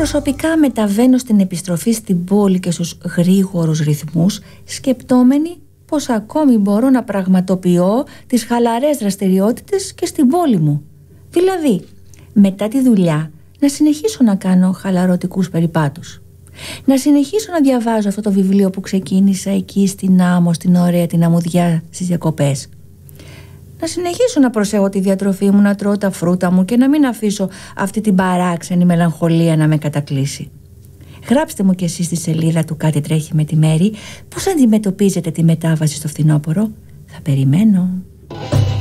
Προσωπικά μεταβαίνω στην επιστροφή στην πόλη και στους γρήγορους ρυθμούς, σκεπτόμενοι πως ακόμη μπορώ να πραγματοποιώ τις χαλαρές δραστηριότητες και στην πόλη μου. Δηλαδή, μετά τη δουλειά, να συνεχίσω να κάνω χαλαρωτικούς περιπάτους. Να συνεχίσω να διαβάζω αυτό το βιβλίο που ξεκίνησα εκεί στην άμμο, στην ωραία την αμμουδιά στις διακοπές. Να συνεχίσω να προσέχω τη διατροφή μου, να τρώω τα φρούτα μου και να μην αφήσω αυτή την παράξενη μελαγχολία να με κατακλείσει. Γράψτε μου κι εσείς στη σελίδα του Κάτι τρέχει με τη Μέρη πώς αντιμετωπίζετε τη μετάβαση στο φθινόπωρο. Θα περιμένω.